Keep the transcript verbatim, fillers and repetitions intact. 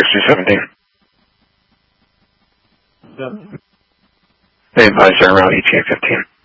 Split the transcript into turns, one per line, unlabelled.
two seventeen.
Yep.
They advise they're around E T A fifteen.